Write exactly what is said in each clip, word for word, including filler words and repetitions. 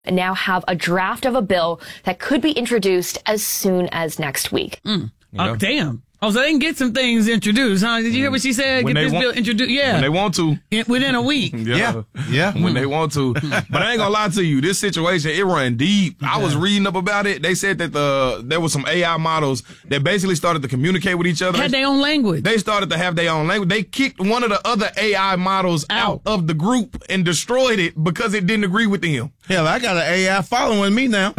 now have a draft of a bill that could be introduced as soon as next week. Mm. Oh, damn. Oh, so they can get some things introduced, huh? Did you hear what she said? When get this want, bill introduced. Yeah. When they want to. In, within a week. yeah. Yeah. yeah. When mm. they want to. But I ain't gonna lie to you. This situation, it run deep. Okay. I was reading up about it. They said that the there was some A I models that basically started to communicate with each other. Had their own language. They started to have their own language. They kicked one of the other A I models out, out of the group and destroyed it because it didn't agree with them. Hell, I got an A I following me now.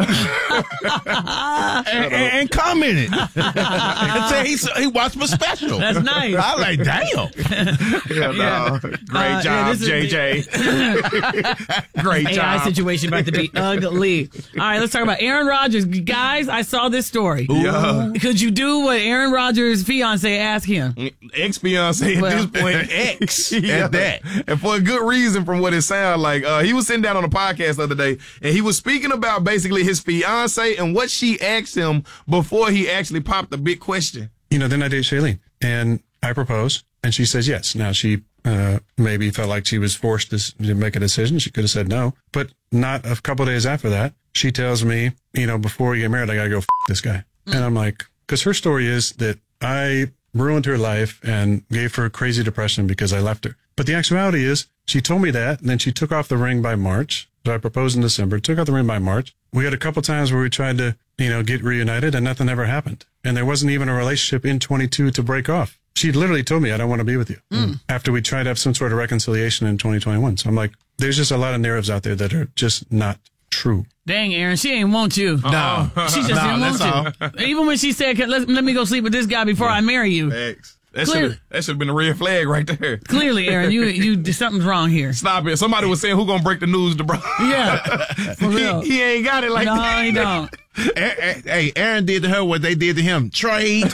and, and, and commented. and said he, he watched my special. That's nice. I like, damn. yeah, no. Great uh, job, yeah, J J. Great A I job. situation about to be ugly. All right, let's talk about Aaron Rodgers. Guys, I saw this story. Yeah. Could you do what Aaron Rodgers' fiance asked him? Ex-fiance well, at this point. Ex. yeah. At that. And for a good reason from what it sounded like. Uh, he was sitting down on a podcast the other day, and he was speaking about basically his fiance and what she asked him before he actually popped the big question. You know, then I date Shailene, and I propose, and she says yes. Now, she uh, maybe felt like she was forced to, to make a decision. She could have said no, but not a couple of days after that, she tells me, you know, before we get married, I got to go f- this guy. Mm. And I'm like, because her story is that I ruined her life and gave her a crazy depression because I left her. But the actuality is she told me that, and then she took off the ring by March. So I proposed in December, took out the ring by March. We had a couple times where we tried to, you know, get reunited, and nothing ever happened. And there wasn't even a relationship in twenty-two to break off. She literally told me, I don't want to be with you. Mm. After we tried to have some sort of reconciliation in twenty twenty-one. So I'm like, there's just a lot of narratives out there that are just not true. Dang, Aaron, she ain't want you. No. She just no, didn't want you. All. Even when she said, let, let me go sleep with this guy before yeah. I marry you. Thanks. That should have been a red flag right there. Clearly, Aaron, you you something's wrong here. Stop it. Somebody was saying, who gonna break the news to bro? Yeah, for real. He, he ain't got it like no, that. No, he don't. Hey, Aaron did to her what they did to him. Trade.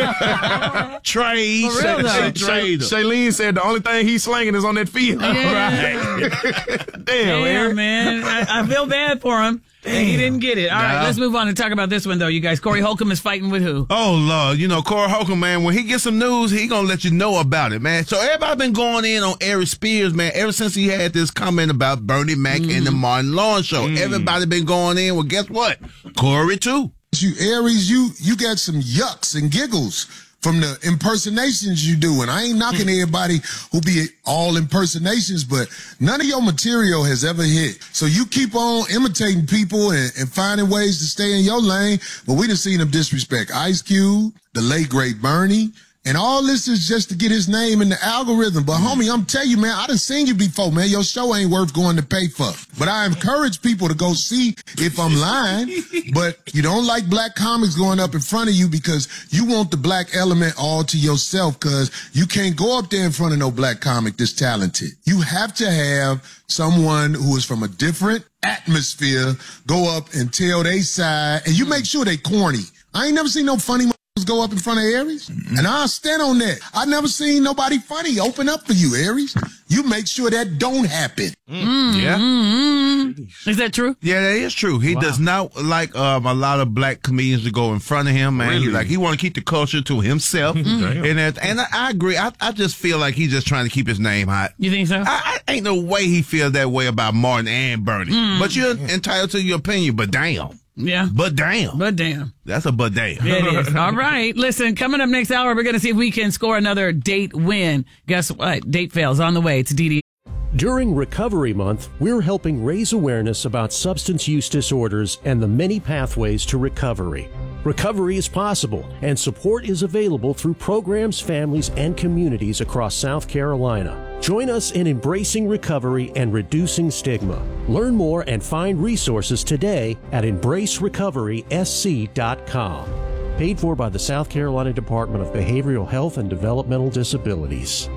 Trade. For real, though. Trade. Shailene said the only thing he's slinging is on that field. Yeah. Right. Damn, Damn, Aaron. man. I, I feel bad for him. Damn. He didn't get it. All nah. right, let's move on and talk about this one, though, you guys. Corey Holcomb is fighting with who? Oh, Lord. You know, Corey Holcomb, man, when he gets some news, he going to let you know about it, man. So everybody been going in on Aries Spears, man, ever since he had this comment about Bernie Mac mm. and the Martin Lawrence show. Mm. Everybody been going in. Well, guess what? Corey, too. You Aries, you you got some yucks and giggles from the impersonations you do. And I ain't knocking everybody who be all impersonations, but none of your material has ever hit. So you keep on imitating people and, and finding ways to stay in your lane. But we done seen them disrespect Ice Cube, the late great Bernie. And all this is just to get his name in the algorithm. But, homie, I'm telling you, man, I done seen you before, man. Your show ain't worth going to pay for. But I encourage people to go see if I'm lying. But you don't like black comics going up in front of you because you want the black element all to yourself because you can't go up there in front of no black comic that's talented. You have to have someone who is from a different atmosphere go up and tell they side. And you make sure they corny. I ain't never seen no funny go up in front of Aries, mm-hmm. and I'll stand on that. I never seen nobody funny open up for you, Aries. You make sure that don't happen. Mm-hmm. Yeah. Mm-hmm. Is that true? Yeah, that is true. He wow. does not like um, a lot of black comedians to go in front of him, man. Really? He like he want to keep the culture to himself, mm-hmm. and that, and I, I agree. I, I just feel like he's just trying to keep his name hot. You think so? I, I ain't no way he feels that way about Martin and Bernie. Mm. But you're entitled to your opinion. But damn. Yeah. But damn. But damn. That's a but damn. Yeah, it is. All right. Listen, coming up next hour, we're going to see if we can score another date win. Guess what? Date fails on the way. It's D D. During Recovery Month, we're helping raise awareness about substance use disorders and the many pathways to recovery. Recovery is possible, and support is available through programs, families, and communities across South Carolina. Join us in embracing recovery and reducing stigma. Learn more and find resources today at embrace recovery s c dot com. Paid for by the South Carolina Department of Behavioral Health and Developmental Disabilities.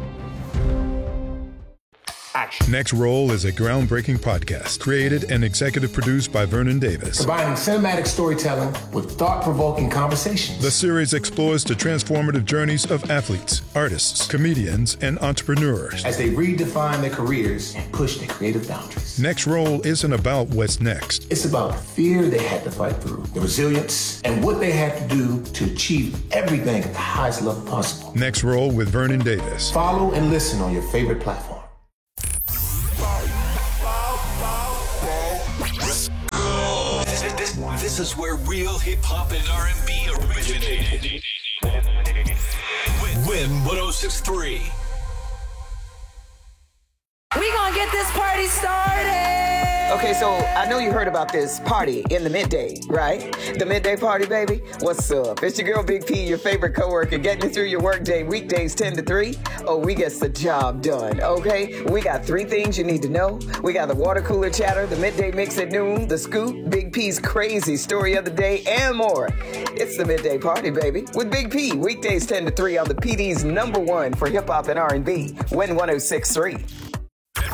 Next Roll is a groundbreaking podcast created and executive produced by Vernon Davis. Combining cinematic storytelling with thought-provoking conversations. The series explores the transformative journeys of athletes, artists, comedians, and entrepreneurs as they redefine their careers and push their creative boundaries. Next Roll isn't about what's next. It's about the fear they had to fight through, the resilience, and what they had to do to achieve everything at the highest level possible. Next Roll with Vernon Davis. Follow and listen on your favorite platform. is where real hip-hop and R and B originated. Win one oh six point three. We gonna get this party started. Okay, so I know you heard about this party in the midday, right? The midday party, baby. What's up? It's your girl Big P, your favorite coworker, getting you through your workday weekdays ten to three. Oh, we get the job done, okay? We got three things you need to know. We got the water cooler chatter, the midday mix at noon, the scoop, Big P's crazy story of the day, and more. It's the midday party, baby, with Big P, weekdays ten to three on the P D's number one for hip hop and R and B. Win one oh six point three.